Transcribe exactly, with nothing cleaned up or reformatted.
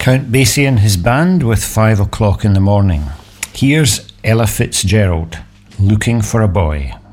Count Basie and his band with Five O'Clock in the Morning. Here's Ella Fitzgerald, Looking for a Boy.